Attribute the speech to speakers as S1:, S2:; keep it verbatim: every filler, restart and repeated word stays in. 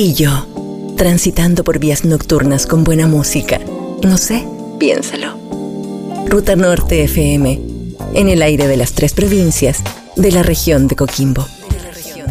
S1: y yo, transitando por vías nocturnas con buena música. No sé, piénsalo. Ruta Norte F M, en el aire de las tres provincias de la región de Coquimbo.